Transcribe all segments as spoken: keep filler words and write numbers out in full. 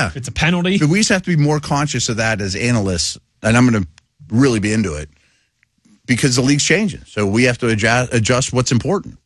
Yeah. It's a penalty. But we just have to be more conscious of that as analysts, and I'm going to really be into it because the league's changing. So we have to adjust, adjust what's important.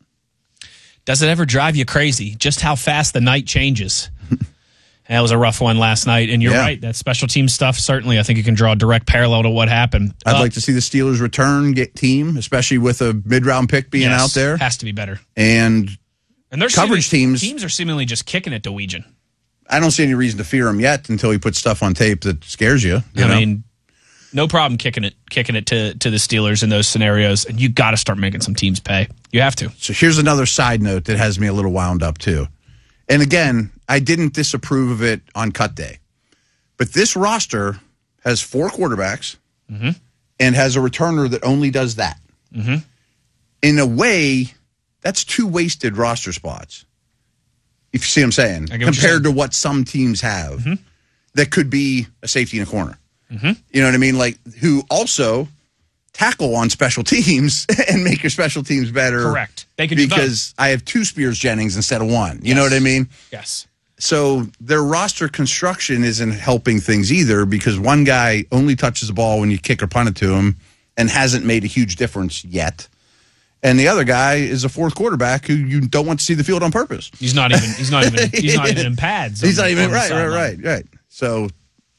Does it ever drive you crazy just how fast the night changes? That was a rough one last night, and you're yeah. right. That special team stuff, certainly, I think you can draw a direct parallel to what happened. I'd uh, like to see the Steelers return get team, especially with a mid-round pick being yes, out there. Has to be better. And, and their coverage teams. Teams are seemingly just kicking it to Weegan. I don't see any reason to fear him yet until he puts stuff on tape that scares you. you I know? mean, no problem kicking it kicking it to, to the Steelers in those scenarios, and you got to start making some teams pay. You have to. So here's another side note that has me a little wound up, too. And again, I didn't disapprove of it on cut day. But this roster has four quarterbacks mm-hmm. and has a returner that only does that. Mm-hmm. In a way, that's two wasted roster spots. If you see what I'm saying. Compared saying. to what some teams have mm-hmm. that could be a safety in a corner. Mm-hmm. You know what I mean? Like, who also tackle on special teams and make your special teams better. Correct. They can because I have two Spears Jennings instead of one. You yes. know what I mean? Yes. So their roster construction isn't helping things either because one guy only touches the ball when you kick or punt it to him and hasn't made a huge difference yet. And the other guy is a fourth quarterback who you don't want to see the field on purpose. He's not even. He's not even. He's not even in pads. He's not even right. Right. Right. Right. So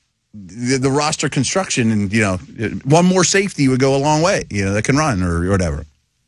the, the roster construction and you know one more safety would go a long way. You know that can run or whatever.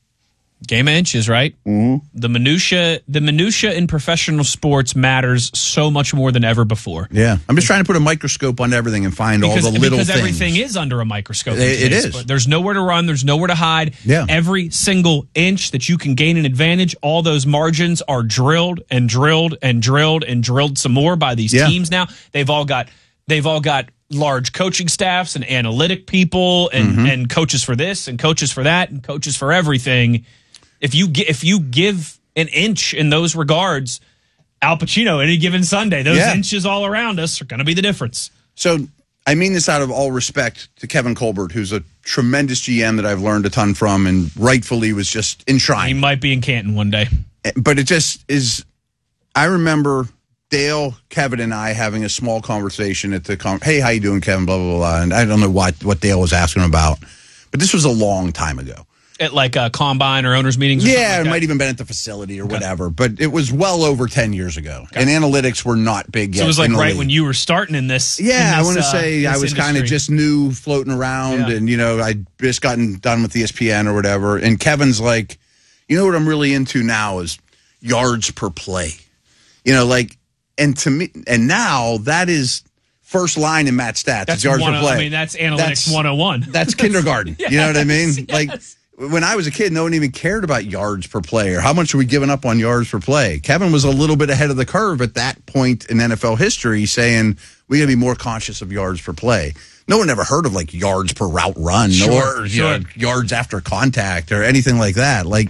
Game of inches, right? Mm-hmm. The minutia, the minutia in professional sports matters so much more than ever before. Yeah, I'm just trying to put a microscope on everything and find because, all the little because things. Because everything is under a microscope. It, it is. There's nowhere to run. There's nowhere to hide. Yeah. Every single inch that you can gain an advantage, all those margins are drilled and drilled and drilled and drilled some more by these yeah. teams now. They've all got. They've all got large coaching staffs and analytic people and, mm-hmm. and coaches for this and coaches for that and coaches for everything. If you if you give an inch in those regards, Al Pacino any given Sunday, those yeah. inches all around us are going to be the difference. So I mean this out of all respect to Kevin Colbert, who's a tremendous G M that I've learned a ton from and rightfully was just enshrined. He might be in Canton one day. But it just is, I remember Dale, Kevin, and I having a small conversation at the, con- hey, how you doing, Kevin, blah, blah, blah. And I don't know what, what Dale was asking about, but this was a long time ago. At like a combine or owners meetings? Or yeah, like it might even been at the facility or okay. whatever, but it was well over ten years ago. Okay. And analytics were not big yet. So it was like right league. when you were starting in this. Yeah, in this, I want to uh, say I was kind of just new floating around yeah. and, you know, I'd just gotten done with E S P N or whatever. And Kevin's like, you know what I'm really into now is yards per play. You know, like, and to me, and now that is first line in Matt's stats. That's yards one, per play. I mean, that's analytics that's, one oh one. That's kindergarten. yes, you know what I mean? Yes. Like, when I was a kid, no one even cared about yards per play or how much are we giving up on yards per play. Kevin was a little bit ahead of the curve at that point in N F L history, saying we got to be more conscious of yards per play. No one ever heard of like yards per route run sure, or sure. You know, yards after contact or anything like that. Like,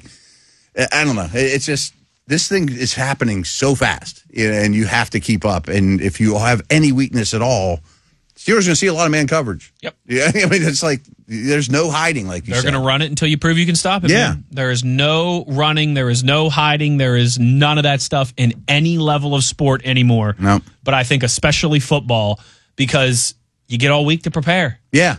I don't know. It's just this thing is happening so fast, and you have to keep up. And if you have any weakness at all, Steelers are going to see a lot of man coverage. Yep. Yeah, I mean, it's like there's no hiding. Like you they're going to run it until you prove you can stop it. Yeah. Man. There is no running. There is no hiding. There is none of that stuff in any level of sport anymore. No. But I think especially football because you get all week to prepare. Yeah.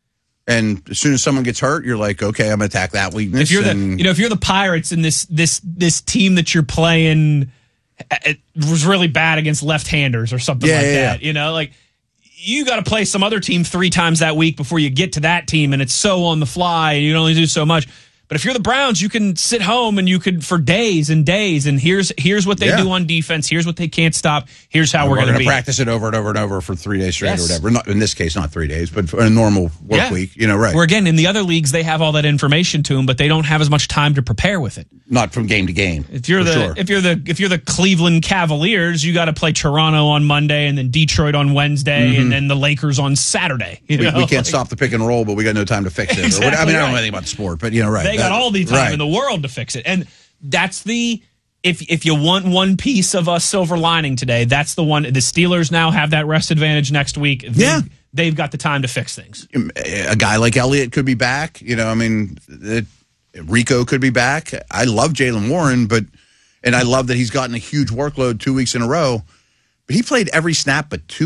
And as soon as someone gets hurt, you're like, okay, I'm going to attack that weakness. If you're and, the, you know, if you're the Pirates and this this this team that you're playing it was really bad against left-handers or something yeah, like yeah, that, yeah. you know, like you got to play some other team three times that week before you get to that team, and it's so on the fly, and you can only do so much. But if you're the Browns, you can sit home and you could for days and days. And here's here's what they yeah. do on defense. Here's what they can't stop. Here's how and we're, we're going to practice it over and over and over for three days straight yes. or whatever. Not in this case, not three days, but for a normal work yeah. week. You know, right? Where again, in the other leagues, they have all that information to them, but they don't have as much time to prepare with it. Not from game to game. If you're the sure. if you're the if you're the Cleveland Cavaliers, you got to play Toronto on Monday and then Detroit on Wednesday mm-hmm. and then the Lakers on Saturday. You we, know? we can't like, stop the pick and roll, but we got no time to fix it. Exactly or, I mean, right. I don't know anything about the sport, but you know, right? They that, got all the time right. in the world to fix it, and that's the. If if you want one piece of a silver lining today, that's the one. The Steelers now have that rest advantage next week. They, yeah. They've got the time to fix things. A guy like Elliott could be back. You know, I mean, it, Rico could be back. I love Jaylen Warren, but and I love that he's gotten a huge workload two weeks in a row. But he played every snap but two.